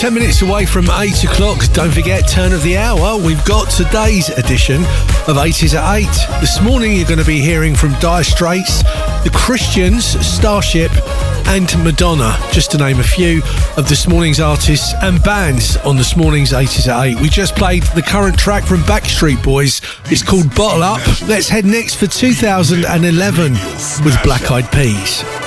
10 minutes away from 8 o'clock. Don't forget, turn of the hour. We've got today's edition of 80s at 8. This morning you're going to be hearing from Dire Straits, The Christians, Starship and Madonna, just to name a few of this morning's artists and bands on this morning's 80s at 8. We just played the current track from Backstreet Boys. It's called Bottle Up. Let's head next for 2011 with Black Eyed Peas.